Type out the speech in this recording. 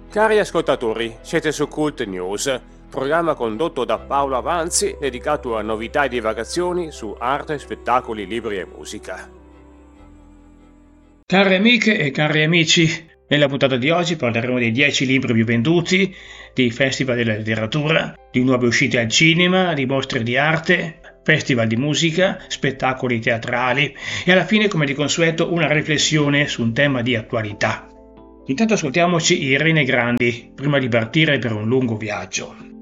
Cari ascoltatori, siete su Cult News, programma condotto da Paolo Avanzi dedicato a novità e divagazioni su arte, spettacoli, libri e musica. Care amiche e cari amici, nella puntata di oggi parleremo dei 10 libri più venduti, dei festival della letteratura, di nuove uscite al cinema, di mostre di arte, festival di musica, spettacoli teatrali e alla fine, come di consueto, una riflessione su un tema di attualità. Intanto ascoltiamoci Irene Grandi prima di partire per un lungo viaggio.